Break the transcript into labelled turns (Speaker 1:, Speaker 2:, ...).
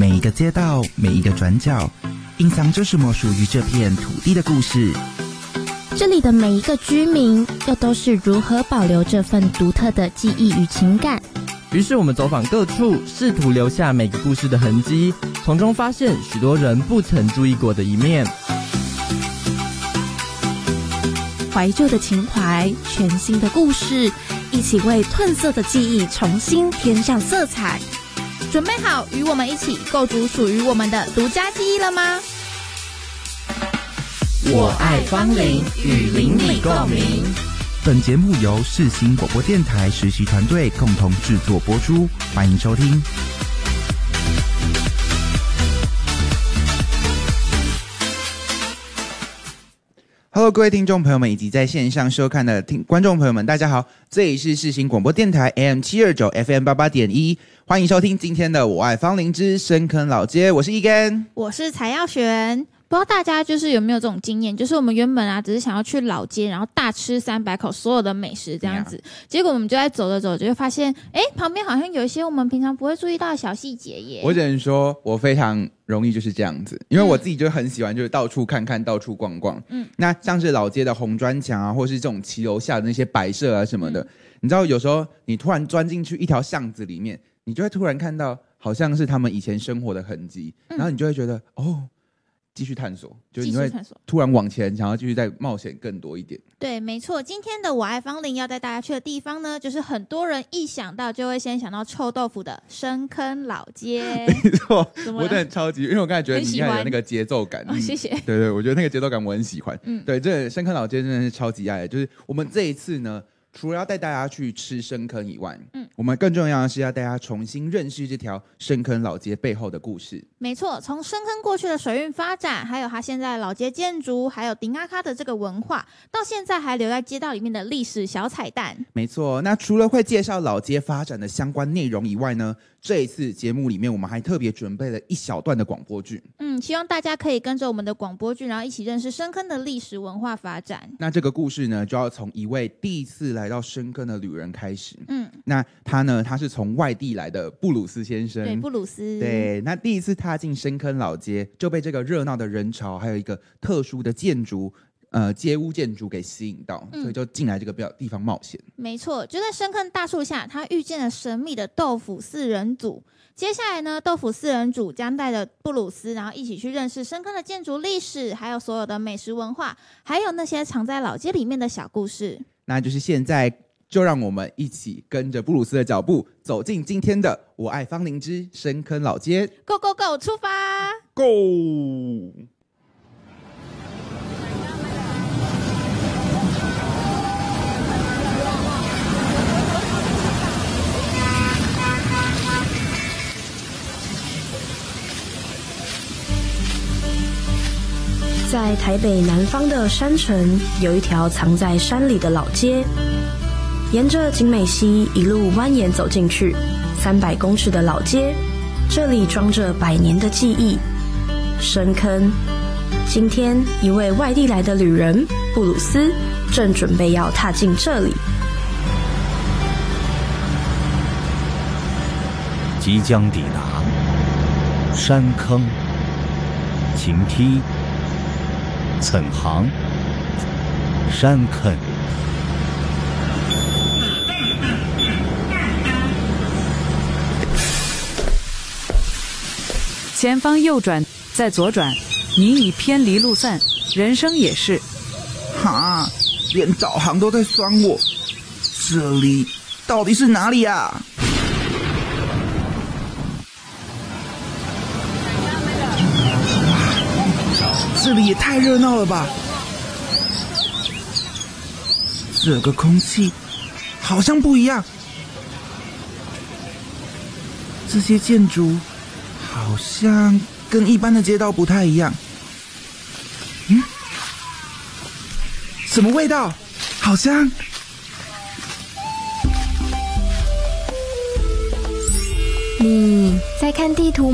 Speaker 1: 每一个街道，每一个转角，隐藏着什么属于这片土地的故事。
Speaker 2: 这里的每一个居民，又都是如何保留这份独特的记忆与情感。
Speaker 3: 于是我们走访各处，试图留下每个故事的痕迹，从中发现许多人不曾注意过的一面。
Speaker 4: 怀旧的情怀，全新的故事，一起为褪色的记忆重新添上色彩。
Speaker 5: 准备好与我们一起构筑属于我们的独家记忆了吗？
Speaker 3: 我爱芳邻，与邻里共鸣。
Speaker 1: 本节目由世新广播电台实习团队共同制作播出，欢迎收听。Hello， 各位听众朋友们以及在线上收看的观众朋友们，大家好，这里是世新广播电台 AM729 FM88.1， 欢迎收听今天的我爱芳邻之深坑老街，我是一根，
Speaker 5: 我是柴耀璇。不知道大家就是有没有这种经验，就是我们原本只是想要去老街，然后大吃300口所有的美食这样子，结果我们就在走着走着就会发现，旁边好像有一些我们平常不会注意到的小细节耶。
Speaker 1: 我只能说我非常容易就是这样子，因为我自己就很喜欢就是到处看看到处逛逛。那像是老街的红砖墙啊，或是这种骑楼下的那些摆设啊什么的，你知道有时候你突然钻进去一条巷子里面，你就会突然看到好像是他们以前生活的痕迹，然后你就会觉得继续探索，就是你会突然往前想要继续再冒险更多一点。
Speaker 5: 对，没错，今天的我爱芳邻要带大家去的地方呢，就是很多人一想到就会先想到臭豆腐的深坑老街。
Speaker 1: 没错，我真的超级，因为我刚才觉得你看有那个节奏感。
Speaker 5: 谢谢。
Speaker 1: 对对，我觉得那个节奏感我很喜欢。对，这深坑老街真的是超级爱的。就是我们这一次呢，除了要带大家去吃深坑以外，我们更重要的是要带大家重新认识这条深坑老街背后的故事。
Speaker 5: 没错，从深坑过去的水运发展，还有它现在老街建筑，还有丁阿卡的这个文化，到现在还留在街道里面的历史小彩蛋。
Speaker 1: 没错，那除了会介绍老街发展的相关内容以外呢，这一次节目里面我们还特别准备了一小段的广播剧。
Speaker 5: 希望大家可以跟着我们的广播剧，然后一起认识深坑的历史文化发展。
Speaker 1: 那这个故事呢，就要从一位第一次来到深坑的旅人开始。那他是从外地来的布鲁斯先生。
Speaker 5: 对，布鲁斯。
Speaker 1: 对，那第一次踏进深坑老街，就被这个热闹的人潮，还有一个特殊的建筑。街屋建筑给吸引到，所以就进来这个地方冒险。
Speaker 5: 没错，就在深坑大树下，他遇见了神秘的豆腐四人组。接下来呢，豆腐四人组将带着布鲁斯，然后一起去认识深坑的建筑历史，还有所有的美食文化，还有那些藏在老街里面的小故事。
Speaker 1: 那就是现在，就让我们一起跟着布鲁斯的脚步，走进今天的我爱芳邻之深坑老街。
Speaker 5: Go go go， 出发
Speaker 1: ！Go！
Speaker 4: 在台北南方的山城，有一条藏在山里的老街，沿着景美溪一路蜿蜒走进去，300公尺的老街，这里装着100年的记忆。深坑，今天一位外地来的旅人布鲁斯正准备要踏进这里。
Speaker 6: 即将抵达山坑、晴梯、岑行、山坑。
Speaker 7: 前方右转，再左转，你已偏离路线，人生也是。
Speaker 1: 哈，连导航都在酸我，这里到底是哪里啊？这里也太热闹了吧！这个空气好像不一样，这些建筑好像跟一般的街道不太一样。什么味道？好香！
Speaker 2: 你在看地图